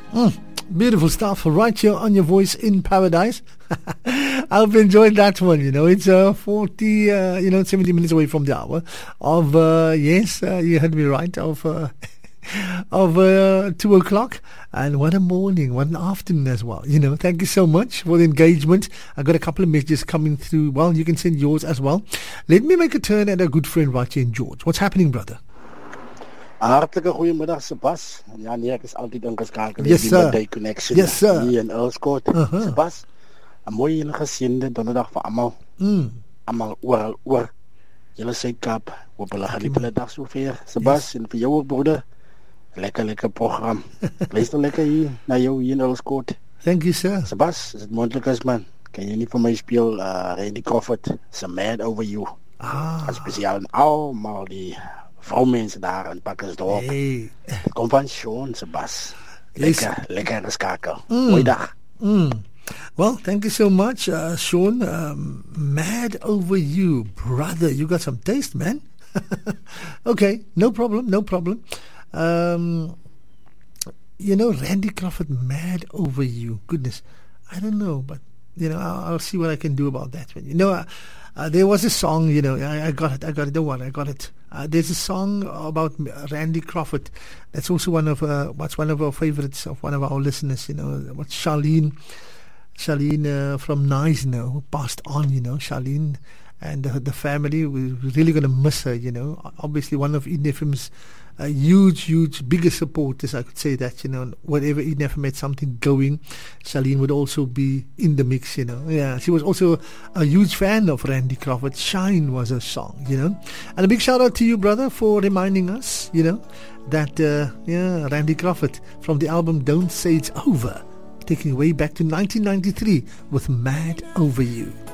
Beautiful stuff right here on Your Voice in Paradise. I hope you enjoyed that one. It's 70 minutes away from the hour of, yes, you heard me right, of 2 o'clock. And what a morning, what an afternoon as well. Thank you so much for the engagement. I got a couple of messages coming through. Well, you can send yours as well. Let me make a turn at a good friend right here in George. What's happening, brother? Hartelijke goeiemiddag, Sebas. Ja, nee, ek is altyd ingeskakel Yes, die sir. Midday Connection Yes, sir. hier in Earlscourt. Sebas, 'n mooi en geseënde donderdag vir almal. Almal oor julle Suid-Kaap. Hoop hulle geniet hulle dag so ver. Sebas, en vir jou ook, broeder. Lekker program. Luister lekker hier na jou hier in Earlscourt. Thank you, sir. Sebas, as dit moontlik is, man, kan jy nie vir my speel Randy Crawford se Mad Over You? Spesiaal aan almal die vroumense daar in Pakkersdorp. Hey. Kom van Sean, Sebas. Yes. Lekker geskakel. Goeie dag. Well, thank you so much, Sean. Mad Over You, brother. You got some taste, man. Okay, no problem. Randy Crawford, Mad Over You. Goodness, I don't know, but I'll see what I can do about that one. There was a song, I got it. Don't worry, I got it. There's a song about Randy Crawford. That's also one of our favorites of one of our listeners. What's Charlene from Nice, who passed on. Charlene and the family. We're really going to miss her. Obviously one of Eden FM's huge, biggest supporters. I could say that. Whatever Eden FM had something going, Charlene would also be in the mix. Yeah, she was also a huge fan of Randy Crawford. Shine was her song. And a big shout out to you, brother, for reminding us. That Randy Crawford from the album Don't Say It's Over, taking way back to 1993 with Mad Over You.